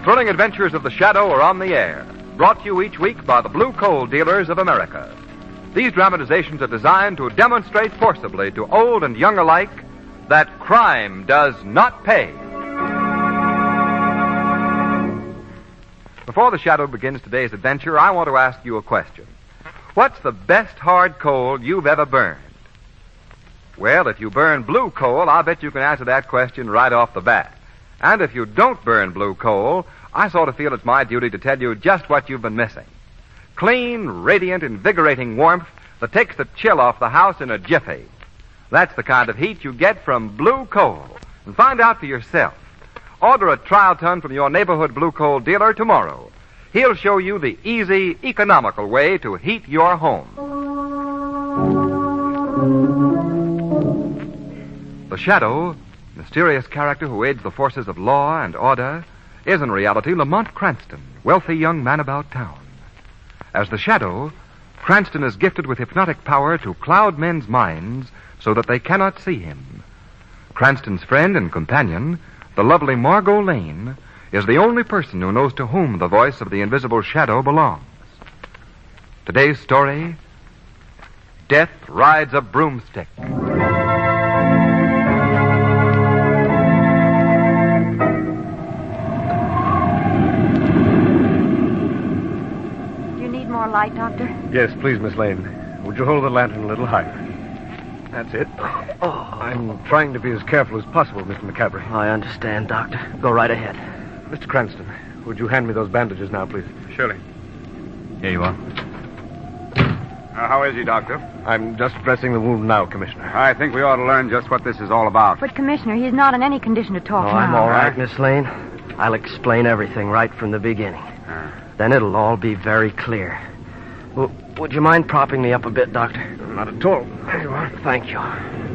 thrilling adventures of the Shadow are on the air, brought to you each week by the Blue Coal Dealers of America. These dramatizations are designed to demonstrate forcibly to old and young alike that crime does not pay. Before the Shadow begins today's adventure, I want to ask you a question. What's the best hard coal you've ever burned? Well, if you burn blue coal, I'll bet you can answer that question right off the bat. And if you don't burn blue coal, I sort of feel it's my duty to tell you just what you've been missing. Clean, radiant, invigorating warmth that takes the chill off the house in a jiffy. That's the kind of heat you get from blue coal. And find out for yourself. Order a trial ton from your neighborhood blue coal dealer tomorrow. He'll show you the easy, economical way to heat your home. The Shadow, mysterious character who aids the forces of law and order, is in reality Lamont Cranston, wealthy young man about town. As the Shadow, Cranston is gifted with hypnotic power to cloud men's minds so that they cannot see him. Cranston's friend and companion, the lovely Margot Lane, is the only person who knows to whom the voice of the invisible Shadow belongs. Today's story, Death Rides a Broomstick. Light, Doctor? Yes, please, Miss Lane. Would you hold the lantern a little higher? That's it. I'm trying to be as careful as possible, Mr. McCaffrey. I understand, Doctor. Go right ahead. Mr. Cranston, would you hand me those bandages now, please? Surely. Here you are. How is he, Doctor? I'm just dressing the wound now, Commissioner. I think we ought to learn just what this is all about. But, Commissioner, he's not in any condition to talk now. I'm all right, Miss Lane. I'll explain everything right from the beginning. Then it'll all be very clear. Would you mind propping me up a bit, Doctor? Not at all. There you are. Thank you.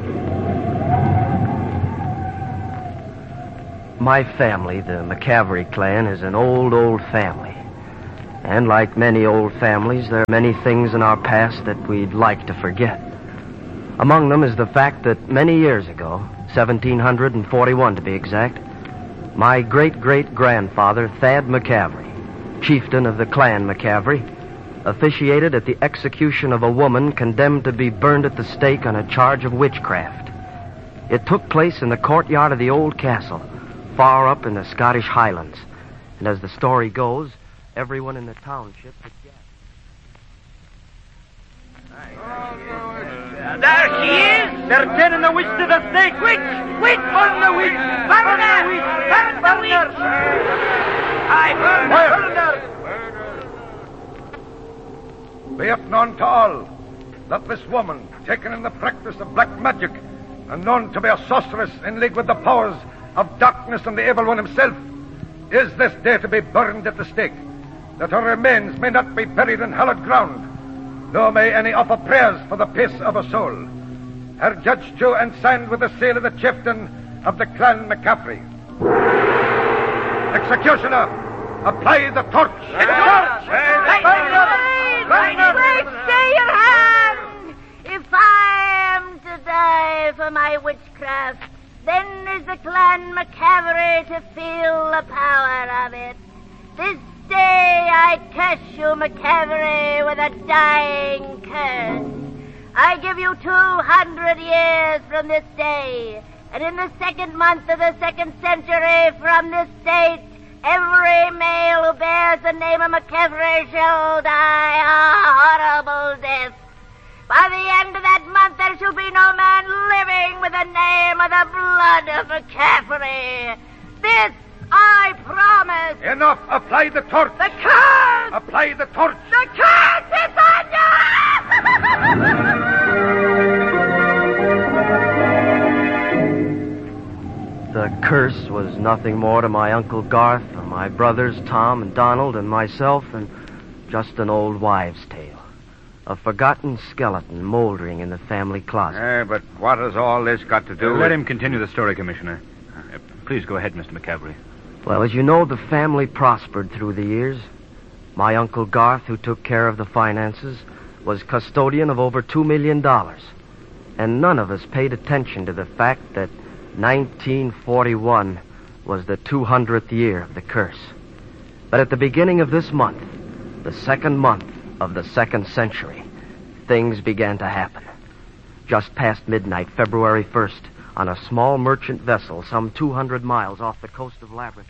My family, the McCaffrey clan, is an old family. And like many old families, there are many things in our past that we'd like to forget. Among them is the fact that many years ago, 1741 to be exact, my great-great-grandfather, Thad McCaffrey, chieftain of the clan McCaffrey, officiated at the execution of a woman condemned to be burned at the stake on a charge of witchcraft. It took place in the courtyard of the old castle, far up in the Scottish Highlands. And as the story goes, everyone in the township had gathered. There she is! They're turning the witch to the stake! Witch! Witch! Burn the witch! Burn the witch! Burn the witch! I burn her! Be it known to all that this woman, taken in the practice of black magic and known to be a sorceress in league with the powers of darkness and the evil one himself, is this day to be burned at the stake, that her remains may not be buried in hallowed ground, nor may any offer prayers for the peace of her soul. Her judged to and signed with the seal of the chieftain of the clan McCaffrey. Executioner, apply the torch! The torch! Wait, stay your hand! If I am to die for my witchcraft, then is the clan McCaffrey to feel the power of it. This day I curse you, McCaffrey, with a dying curse. I give you 200 years from this day, and in the second month of the second century from this date, every male who bears the name of McCaffrey shall die a horrible death. By the end of that month, there shall be no man living with the name or the blood of McCaffrey. This I promise. Enough! Apply the torch! The curse! Apply the torch! The curse is on you! The curse was nothing more to my Uncle Garth or my brothers Tom and Donald and myself than just an old wives' tale. A forgotten skeleton moldering in the family closet. But what has all this got to do with... Let him continue the story, Commissioner. Please go ahead, Mr. McCaffrey. Well, as you know, the family prospered through the years. My Uncle Garth, who took care of the finances, was custodian of over $2 million. And none of us paid attention to the fact that 1941 was the 200th year of the curse. But at the beginning of this month, the second month of the second century, things began to happen. Just past midnight, February 1st, on a small merchant vessel some 200 miles off the coast of Labrador.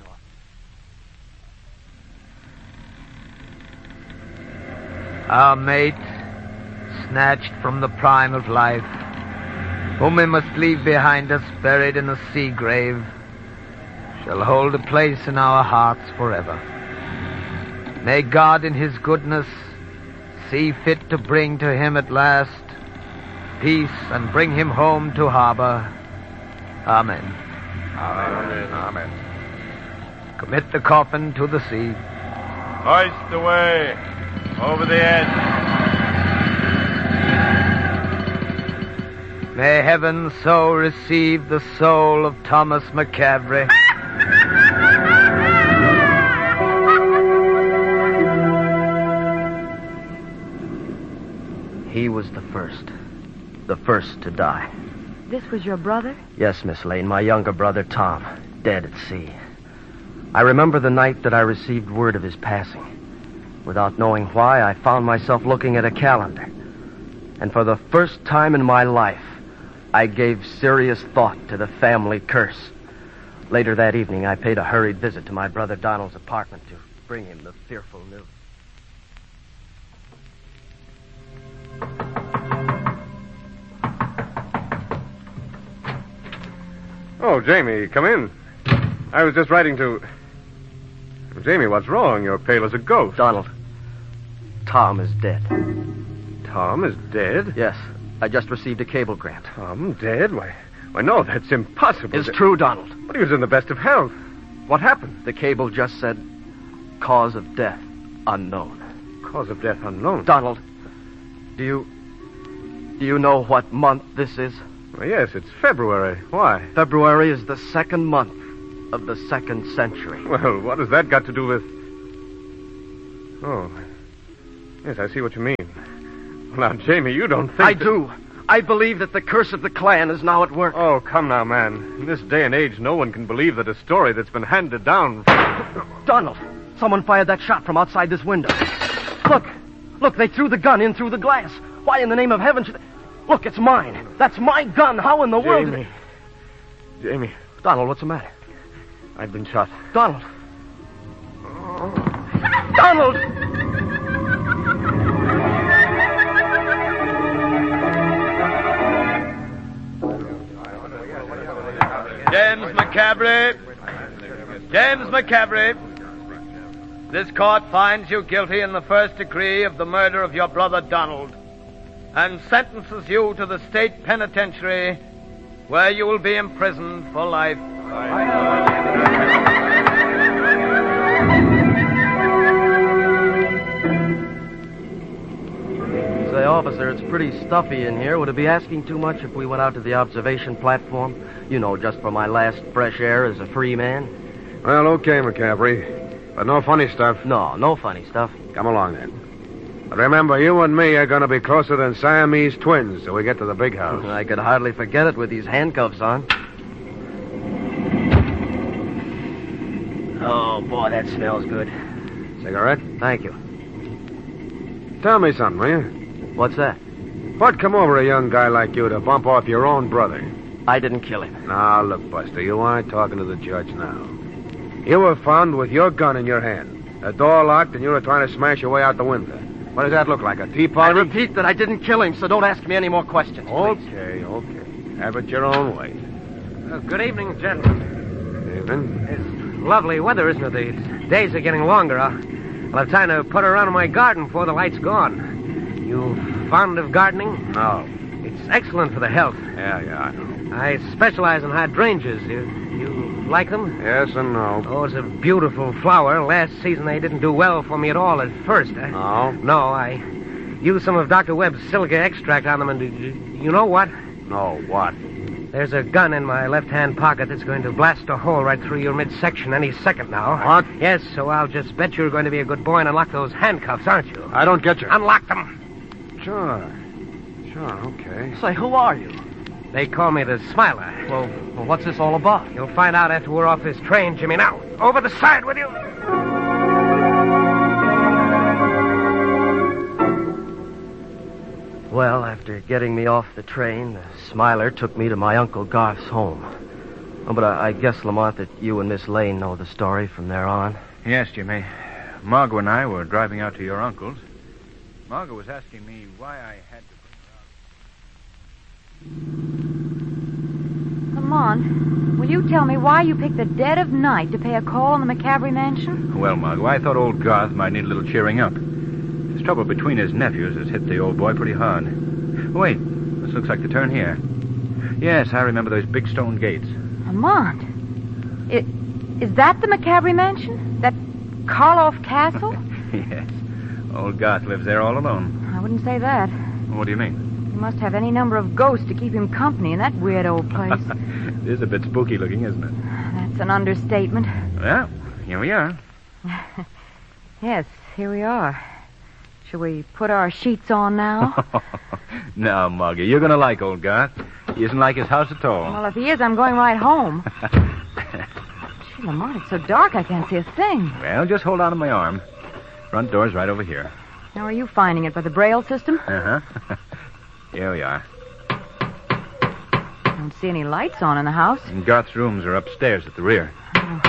Our mate, snatched from the prime of life, whom we must leave behind us buried in a sea grave, shall hold a place in our hearts forever. May God in his goodness see fit to bring to him at last peace and bring him home to harbor. Amen. Amen. Amen. Commit the coffin to the sea. Hoist away. Over the edge. May heaven so receive the soul of Thomas McCavery. He was the first to die. This was your brother? Yes, Miss Lane, my younger brother, Tom, dead at sea. I remember the night that I received word of his passing. Without knowing why, I found myself looking at a calendar. And for the first time in my life, I gave serious thought to the family curse. Later that evening, I paid a hurried visit to my brother Donald's apartment to bring him the fearful news. Oh, Jamie, come in. I was just writing to... Jamie, what's wrong? You're pale as a ghost. Donald, Tom is dead. Tom is dead? Yes, I just received a cablegram. Tom dead? Why, no, that's impossible. It's true, Donald. But he was in the best of health. What happened? The cable just said, cause of death unknown. Cause of death unknown? Donald, do you know what month this is? Well, yes, it's February. Why? February is the second month of the second century. Well, what has that got to do with... Oh, yes, I see what you mean. Well, now, Jamie, you don't think... I do. I believe that the curse of the clan is now at work. Oh, come now, man. In this day and age, no one can believe that a story that's been handed down... Donald, someone fired that shot from outside this window. Look, they threw the gun in through the glass. Why in the name of heaven should... Look, it's mine. That's my gun. How in the world... Jamie. Donald, what's the matter? I've been shot. Donald. Donald! James McCavery. James McCavery. This court finds you guilty in the first degree of the murder of your brother Donald and sentences you to the state penitentiary where you will be imprisoned for life. Say, officer, it's pretty stuffy in here. Would it be asking too much if we went out to the observation platform? You know, just for my last fresh air as a free man. Well, okay, McCavery. But no funny stuff. No funny stuff. Come along, then. But remember, you and me are going to be closer than Siamese twins till we get to the big house. I could hardly forget it with these handcuffs on. Oh, boy, that smells good. Cigarette? Thank you. Tell me something, will you? What's that? What'd come over a young guy like you to bump off your own brother? I didn't kill him. Now, look, Buster, you aren't talking to the judge now. You were found with your gun in your hand. The door locked, and you were trying to smash your way out the window. What does that look like, a tea party? I repeat that I didn't kill him, so don't ask me any more questions, please. Okay. Have it your own way. Good evening, gentlemen. Evening. It's lovely weather, isn't it? The days are getting longer. I'll have time to put around in my garden before the light's gone. You fond of gardening? No. It's excellent for the health. Yeah, I know. I specialize in hydrangeas. You like them? Yes and no. Oh, it's a beautiful flower. Last season they didn't do well for me at all at first. No? No, I used some of Dr. Webb's silica extract on them, and you know what? No, what? There's a gun in my left-hand pocket that's going to blast a hole right through your midsection any second now. What? Yes, so I'll just bet you're going to be a good boy and unlock those handcuffs, aren't you? I don't get you. Unlock them. Sure, okay. Say, who are you? They call me the Smiler. Well, what's this all about? You'll find out after we're off this train, Jimmy. Now, over the side with you. after getting me off the train, the Smiler took me to my Uncle Garth's home. Oh, but I guess, Lamont, that you and Miss Lane know the story from there on. Yes, Jimmy. Margot and I were driving out to your uncle's. Margot was asking me why I had to bring her out. Lamont, will you tell me why you picked the dead of night to pay a call on the McCavery mansion? Well, Margot, I thought old Garth might need a little cheering up. This trouble between his nephews has hit the old boy pretty hard. Wait, this looks like the turn here. Yes, I remember those big stone gates. Lamont, is that the McCavery mansion? That Karloff Castle? Yes. Old Garth lives there all alone. I wouldn't say that. What do you mean? He must have any number of ghosts to keep him company in that weird old place. It is a bit spooky looking, isn't it? That's an understatement. Well, here we are. Yes, here we are. Shall we put our sheets on now? Now, Margie, you're going to like old Garth. He isn't like his house at all. Well, if he is, I'm going right home. Gee, Lamont, it's so dark I can't see a thing. Well, just hold on to my arm. Front door's right over here. How are you finding it? By the Braille system? Uh-huh. Here we are. I don't see any lights on in the house. And Garth's rooms are upstairs at the rear. Oh.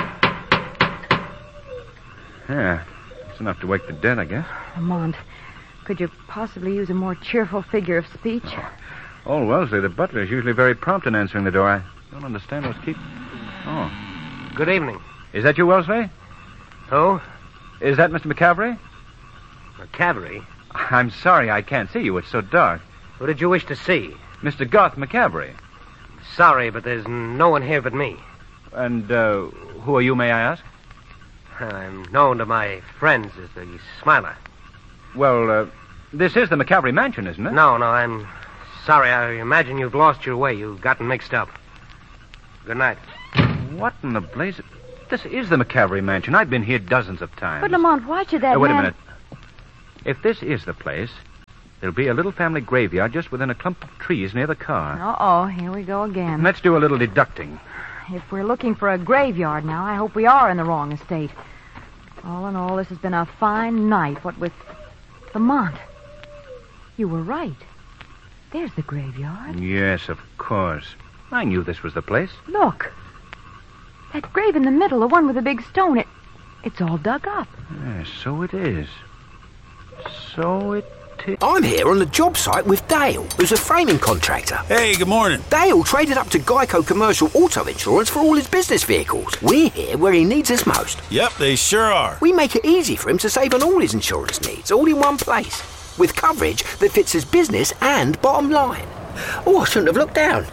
Yeah, it's enough to wake the dead, I guess. Lamont, could you possibly use a more cheerful figure of speech? Old Wellesley, the butler, is usually very prompt in answering the door. I don't understand what's keep... Oh. Good evening. Is that you, Wellesley? Who? Is that Mr. McCavery? McCavery? I'm sorry I can't see you. It's so dark. Who did you wish to see? Mr. Garth McCavery. Sorry, but there's no one here but me. And, who are you, may I ask? I'm known to my friends as the Smiler. Well, this is the McCavery mansion, isn't it? No, I'm sorry. I imagine you've lost your way. You've gotten mixed up. Good night. What in the blaze... This is the McCavery mansion. I've been here dozens of times. But, Lamont, why should that Wait a minute. If this is the place, there'll be a little family graveyard just within a clump of trees near the car. Uh-oh, here we go again. Let's do a little deducting. If we're looking for a graveyard now, I hope we are in the wrong estate. All in all, this has been a fine night, what with... Lamont, you were right. There's the graveyard. Yes, of course. I knew this was the place. Look. That grave in the middle, the one with the big stone, it's all dug up. Yes, so it is. So it is. I'm here on the job site with Dale, who's a framing contractor. Hey, good morning. Dale traded up to Geico Commercial Auto Insurance for all his business vehicles. We're here where he needs us most. Yep, they sure are. We make it easy for him to save on all his insurance needs, all in one place, with coverage that fits his business and bottom line. Oh, I shouldn't have looked down.